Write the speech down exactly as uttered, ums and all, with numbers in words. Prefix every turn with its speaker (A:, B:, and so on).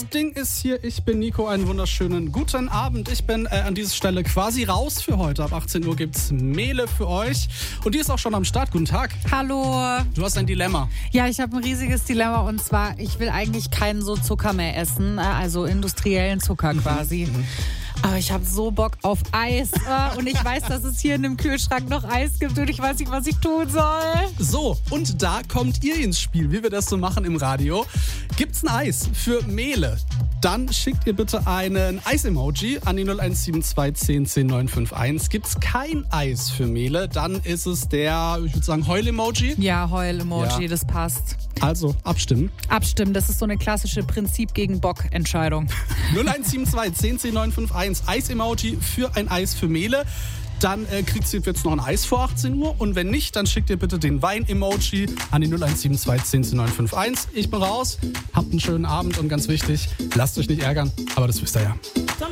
A: Das Ding ist hier, ich bin Nico, einen wunderschönen guten Abend. Ich bin äh, an dieser Stelle quasi raus für heute. Ab achtzehn Uhr gibt's Mehle für euch. Und die ist auch schon am Start. Guten Tag.
B: Hallo.
A: Du hast ein Dilemma.
B: Ja, ich habe ein riesiges Dilemma und zwar, ich will eigentlich keinen so Zucker mehr essen, also industriellen Zucker quasi.
A: Mhm.
B: Aber ich habe so Bock auf Eis äh, und ich weiß, dass es hier in dem Kühlschrank noch Eis gibt und ich weiß nicht, was ich tun soll.
A: So, und da kommt ihr ins Spiel, wie wir das so machen im Radio. Gibt's ein Eis für Mehle? Dann schickt ihr bitte einen Eis-Emoji an die null eins sieben zwei zehn zehn neun fünf eins. Gibt's kein Eis für Mehle, dann ist es der, ich würde sagen, Heul-Emoji.
B: Ja, Heul-Emoji,
A: Ja.
B: das passt.
A: Also, abstimmen.
B: Abstimmen, das ist so eine klassische Prinzip gegen Bock-Entscheidung.
A: null eins sieben zwei zehn zehn neun fünf eins. Eis-Emoji für ein Eis für Mehle. Dann äh, kriegt ihr jetzt noch ein Eis vor achtzehn Uhr. Und wenn nicht, dann schickt ihr bitte den Wein-Emoji an die null eins sieben zwei zehn zehn neun fünf eins. Ich bin raus. Habt einen schönen Abend und ganz wichtig, lasst euch nicht ärgern. Aber das wisst ihr ja.